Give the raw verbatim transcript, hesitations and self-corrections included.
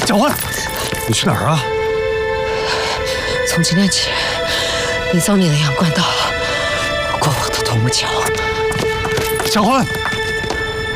小欢，你去哪儿啊？ 从今天起，你走你的阳关道，过我的独木桥。 小欢。